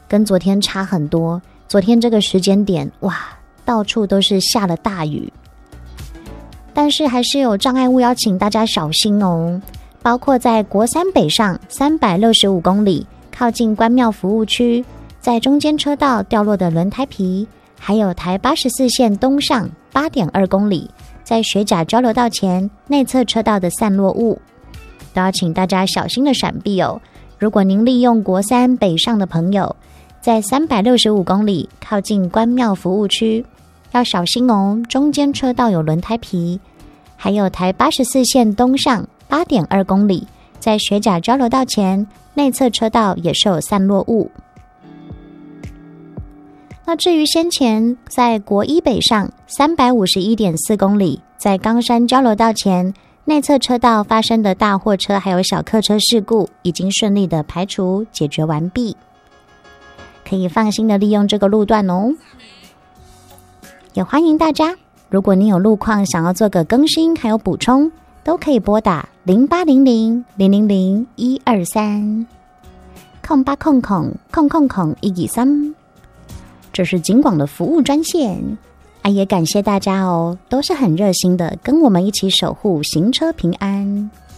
跟昨天差很多。昨天这个时间点，哇，到处都是下了大雨。但是还是有障碍物要请大家小心哦，包括在国三北上365公里，靠近关庙服务区，在中间车道掉落的轮胎皮，还有台84线东上8.2公里，在学甲交流道前内侧车道的散落物，都要请大家小心的闪避哦。如果您利用国三北上的朋友，在365公里靠近关庙服务区，要小心哦，中间车道有轮胎皮，还有台84线东上8.2公里，在学甲交流道前内侧车道也是有散落物。那至于先前在国一北上351.4公里，在冈山交流道前内侧车道发生的大货车还有小客车事故，已经顺利的排除解决完毕，可以放心的利用这个路段哦。也欢迎大家，如果你有路况想要做个更新还有补充，都可以拨打0800-000-123 0800-123，这是警广的服务专线。也感谢大家哦，都是很热心的跟我们一起守护行车平安。